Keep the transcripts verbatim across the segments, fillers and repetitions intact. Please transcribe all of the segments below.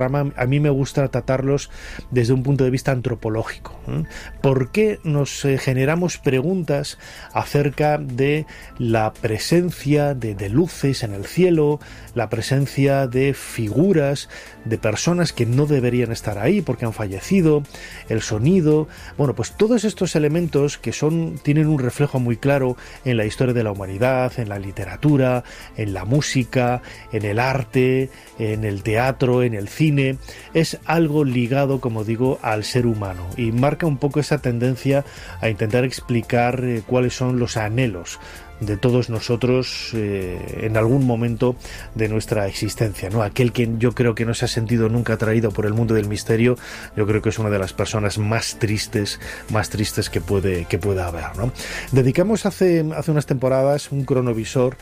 a mí me gusta tratarlos desde un punto de vista antropológico. ¿eh? ¿Por qué nos eh, generamos preguntas acerca de la presencia de, de luces en el cielo, la presencia de figuras, de personas que no deberían estar ahí porque han fallecido, el sonido? Bueno, pues todos estos elementos que son, tienen un reflejo muy claro en la historia de la humanidad, en la literatura, en la música, en el arte, en el teatro, en el cine, es algo ligado, como digo, al ser humano y marca un poco esa tendencia a intentar explicar eh, cuáles son los anhelos de todos nosotros eh, en algún momento de nuestra existencia, ¿no? Aquel que yo creo que no se ha sentido nunca atraído por el mundo del misterio, yo creo que es una de las personas más tristes, más tristes que puede, que pueda haber, ¿no? Dedicamos hace, hace unas temporadas un cronovisor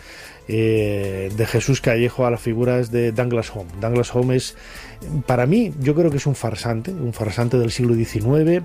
eh, de Jesús Callejo a las figuras de Douglas Home. Douglas Home es, para mí, yo creo que es un farsante, un farsante del siglo diecinueve.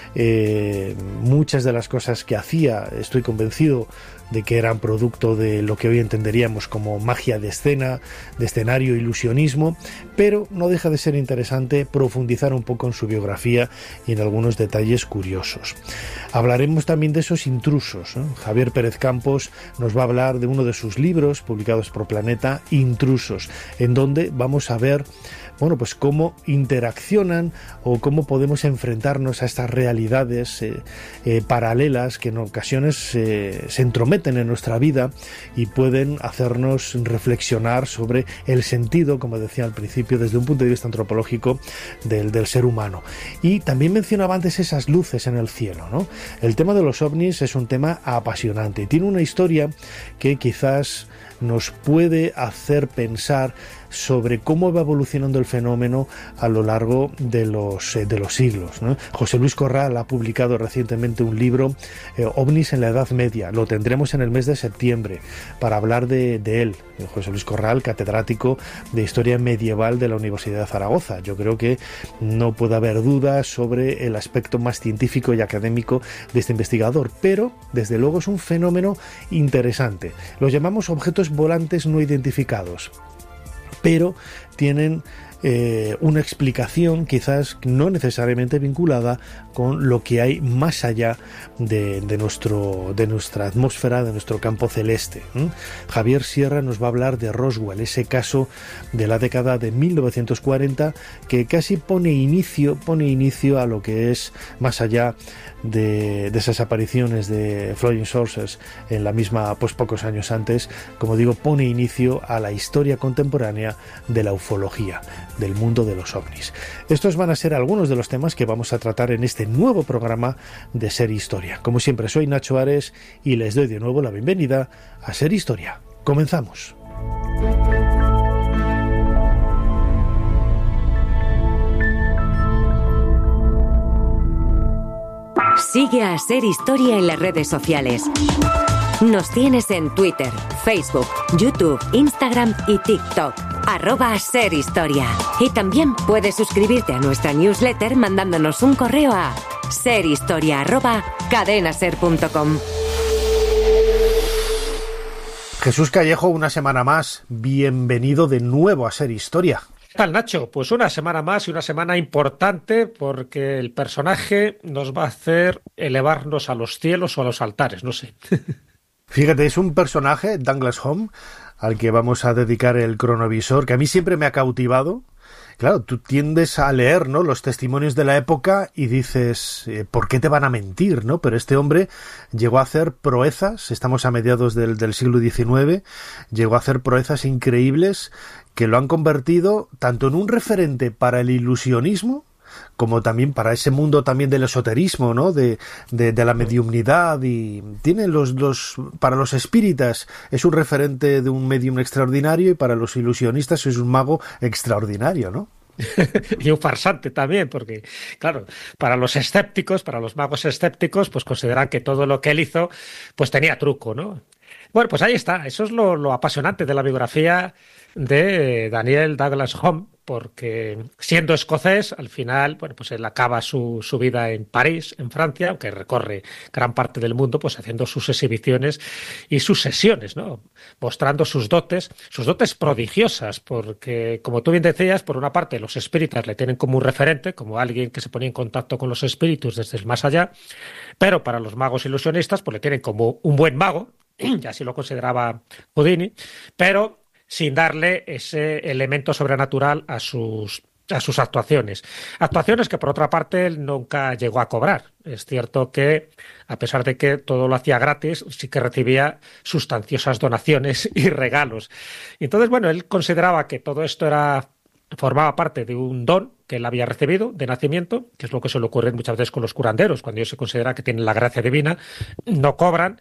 Eh, muchas de las cosas que hacía, estoy convencido de que eran producto de lo que hoy entenderíamos como magia de escena, de escenario, ilusionismo, pero no deja de ser interesante profundizar un poco en su biografía y en algunos detalles curiosos. Hablaremos también de esos intrusos, ¿eh? Javier Pérez Campos nos va a hablar de uno de sus libros publicados por Planeta, Intrusos, en donde vamos a ver, bueno, pues cómo interaccionan o cómo podemos enfrentarnos a estas realidades eh, eh, paralelas que en ocasiones eh, se entrometen en nuestra vida y pueden hacernos reflexionar sobre el sentido, como decía al principio, desde un punto de vista antropológico del, del ser humano. Y también mencionaba antes esas luces en el cielo, ¿no? El tema de los ovnis es un tema apasionante y tiene una historia que quizás nos puede hacer pensar sobre cómo va evolucionando el fenómeno a lo largo de los, eh, de los siglos, ¿no? José Luis Corral ha publicado recientemente un libro, eh, OVNIs en la Edad Media. Lo tendremos en el mes de septiembre para hablar de, de él. José Luis Corral, catedrático de Historia Medieval de la Universidad de Zaragoza. Yo creo que no puede haber dudas sobre el aspecto más científico y académico de este investigador, pero desde luego es un fenómeno interesante. Los llamamos objetos volantes no identificados, pero tienen eh, una explicación quizás no necesariamente vinculada con lo que hay más allá de, de, nuestro, de nuestra atmósfera, de nuestro campo celeste. ¿Mm? Javier Sierra nos va a hablar de Roswell, ese caso de la década de mil novecientos cuarenta que casi pone inicio, pone inicio a lo que es más allá de, de esas apariciones de Flying Saucers en la misma, pues pocos años antes, como digo, pone inicio a la historia contemporánea de la ufología, del mundo de los ovnis. Estos van a ser algunos de los temas que vamos a tratar en este nuevo programa de Ser Historia. Como siempre, soy Nacho Ares y les doy de nuevo la bienvenida a Ser Historia. Comenzamos. Sigue a Ser Historia en las redes sociales. Nos tienes en Twitter, Facebook, YouTube, Instagram y TikTok. Arroba Ser Historia. Y también puedes suscribirte a nuestra newsletter mandándonos un correo a serhistoria arroba cadenaser punto com. Jesús Callejo, una semana más. Bienvenido de nuevo a Ser Historia. ¿Qué tal, Nacho? Pues una semana más y una semana importante porque el personaje nos va a hacer elevarnos a los cielos o a los altares, no sé. Fíjate, es un personaje, Douglas Home, al que vamos a dedicar el cronovisor, que a mí siempre me ha cautivado. Claro, tú tiendes a leer, ¿no?, los testimonios de la época y dices, eh, ¿por qué te van a mentir, no? Pero este hombre llegó a hacer proezas, estamos a mediados del, del siglo diecinueve, llegó a hacer proezas increíbles que lo han convertido tanto en un referente para el ilusionismo, como también para ese mundo también del esoterismo, ¿no? De, de, de la mediumnidad, y tiene los, los, para los espíritas es un referente de un medium extraordinario y para los ilusionistas es un mago extraordinario, ¿no? Y un farsante también, porque, claro, para los escépticos, para los magos escépticos, pues consideran que todo lo que él hizo, pues tenía truco, ¿no? Bueno, pues ahí está. Eso es lo, lo apasionante de la biografía de Daniel Douglas Home, porque siendo escocés, al final, bueno, pues él acaba su, su vida en París, en Francia, aunque recorre gran parte del mundo, pues haciendo sus exhibiciones y sus sesiones, ¿no? Mostrando sus dotes, sus dotes prodigiosas, porque, como tú bien decías, por una parte, los espíritas le tienen como un referente, como alguien que se ponía en contacto con los espíritus desde el más allá, pero para los magos ilusionistas, pues le tienen como un buen mago, y así lo consideraba Houdini, pero sin darle ese elemento sobrenatural a sus, a sus actuaciones. Actuaciones que, por otra parte, él nunca llegó a cobrar. Es cierto que, a pesar de que todo lo hacía gratis, sí que recibía sustanciosas donaciones y regalos. Y entonces, bueno, él consideraba que todo esto era formaba parte de un don que él había recibido de nacimiento, que es lo que suele ocurrir muchas veces con los curanderos, cuando ellos se considera que tienen la gracia divina, no cobran.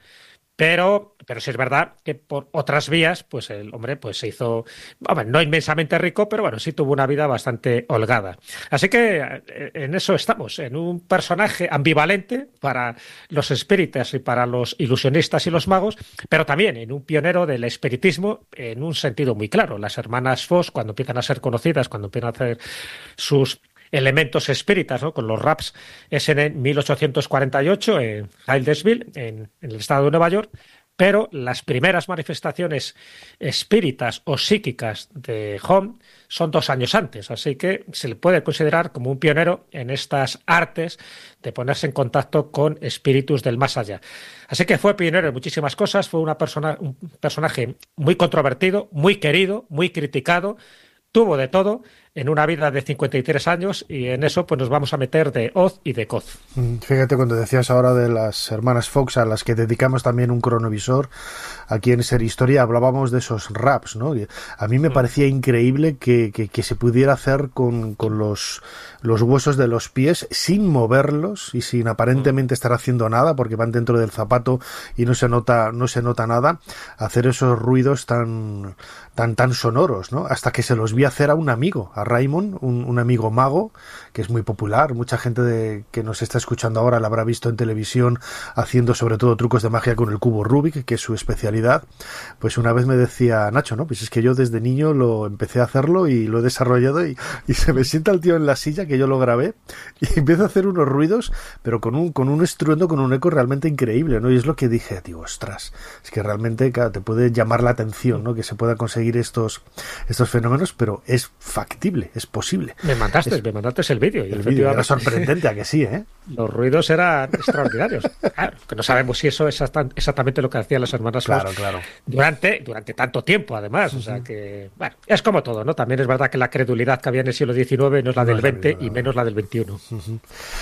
Pero, pero sí es verdad que por otras vías, pues el hombre pues se hizo, bueno, no inmensamente rico, pero bueno, sí tuvo una vida bastante holgada. Así que en eso estamos, en un personaje ambivalente para los espíritas y para los ilusionistas y los magos, pero también en un pionero del espiritismo en un sentido muy claro. Las hermanas Foss, cuando empiezan a ser conocidas, cuando empiezan a hacer sus elementos espíritas, ¿no? Con los raps, es en mil ochocientos cuarenta y ocho en Hildesville, en, en el estado de Nueva York, pero las primeras manifestaciones espíritas o psíquicas de Home son dos años antes, así que se le puede considerar como un pionero en estas artes de ponerse en contacto con espíritus del más allá. Así que fue pionero en muchísimas cosas, fue una persona, un personaje muy controvertido, muy querido, muy criticado, tuvo de todo en una vida de cincuenta y tres años, y en eso pues nos vamos a meter de hoz y de coz. Fíjate, cuando decías ahora de las hermanas Fox, a las que dedicamos también un cronovisor aquí en Ser Historia, hablábamos de esos raps, ¿no? A mí me mm. parecía increíble que, que, que se pudiera hacer con, con los, los huesos de los pies sin moverlos y sin aparentemente mm. estar haciendo nada, porque van dentro del zapato y no se nota, no se nota nada, hacer esos ruidos tan, tan, tan sonoros, ¿no? Hasta que se los vi hacer a un amigo, a Raymond, un, un amigo mago que es muy popular. Mucha gente de, que nos está escuchando ahora la habrá visto en televisión haciendo sobre todo trucos de magia con el cubo Rubik, que es su especialidad. Pues una vez me decía Nacho, no, pues es que yo desde niño lo empecé a hacerlo y lo he desarrollado, y, y se me sienta el tío en la silla, que yo lo grabé, y empiezo a hacer unos ruidos, pero con un, con un estruendo, con un eco realmente increíble, ¿no? Y es lo que dije, digo, ostras, es que realmente, claro, te puede llamar la atención, ¿no? Que se puedan conseguir estos, estos fenómenos, pero es factible, es posible. Me mandaste, es, me mandaste el vídeo. El vídeo era sorprendente, ¿a que sí, eh? Los ruidos eran extraordinarios. Claro, que no sabemos si eso es exactamente lo que hacían las hermanas Fox. Claro, claro. Durante, durante tanto tiempo, además. Uh-huh. O sea que, bueno, es como todo, ¿no? También es verdad que la credulidad que había en el siglo diecinueve no es la del no veinte y menos la del veintiuno. Uh-huh.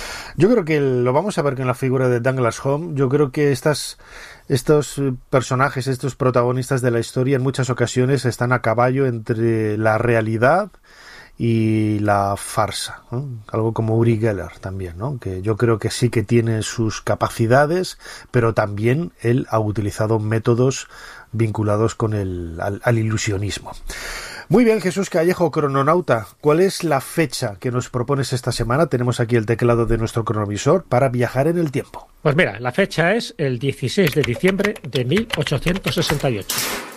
Yo creo que lo vamos a ver con la figura de Douglas Home. Yo creo que estas... Estos personajes, estos protagonistas de la historia, en muchas ocasiones están a caballo entre la realidad y la farsa, ¿no? Algo como Uri Geller también, ¿no? Que yo creo que sí que tiene sus capacidades, pero también él ha utilizado métodos vinculados con el al, al ilusionismo. Muy bien, Jesús Callejo, crononauta, ¿cuál es la fecha que nos propones esta semana? Tenemos aquí el teclado de nuestro cronovisor para viajar en el tiempo. Pues mira, la fecha es el dieciséis de diciembre de mil ochocientos sesenta y ocho.